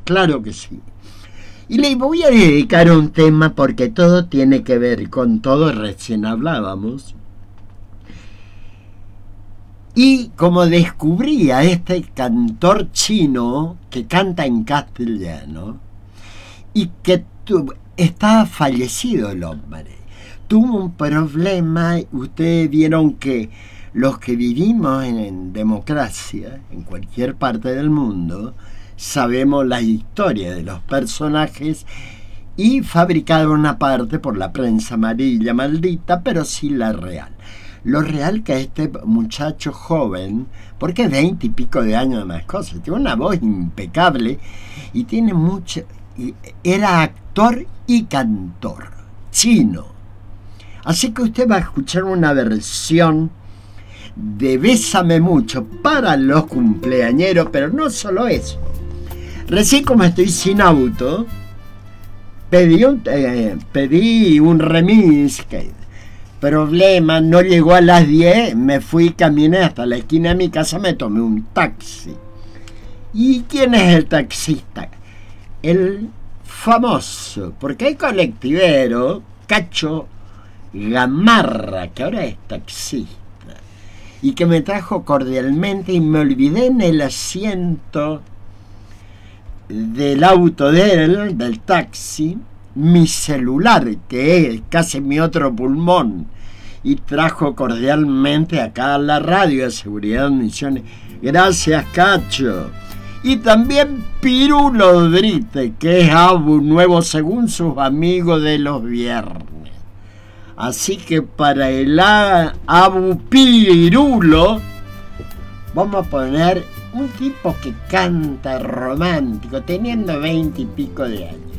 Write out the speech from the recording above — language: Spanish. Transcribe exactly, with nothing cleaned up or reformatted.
claro que sí. Y le voy a dedicar un tema porque todo tiene que ver con todo, recién hablábamos. Y como descubrí a este cantor chino que canta en castellano y que tu, está fallecido el hombre, tuvo un problema. Ustedes vieron que los que vivimos en, en democracia, en cualquier parte del mundo, sabemos la historia de los personajes y fabricada una parte por la prensa amarilla maldita, pero sí la real. Lo real que este muchacho joven, porque veinte y pico de años de más cosas, tiene una voz impecable y tiene mucho, era actor y cantor chino. Así que usted va a escuchar una versión de Bésame Mucho para los cumpleañeros, pero no solo eso. Recién, como estoy sin auto, pedí un, eh, pedí un remix que problema, no llegó a las diez, me fui, caminé hasta la esquina de mi casa, me tomé un taxi. ¿Y quién es el taxista? El famoso, porque hay colectivero, Cacho Gamarra, que ahora es taxista, y que me trajo cordialmente y me olvidé en el asiento del auto de él, del taxi, mi celular, que es casi mi otro pulmón, y trajo cordialmente acá a la radio de Seguridad Misiones. Gracias, Cacho. Y también Pirulo Drite, que es Abu Nuevo según sus amigos de los viernes. Así que para el Abu Pirulo vamos a poner un tipo que canta romántico, teniendo veinte y pico de años.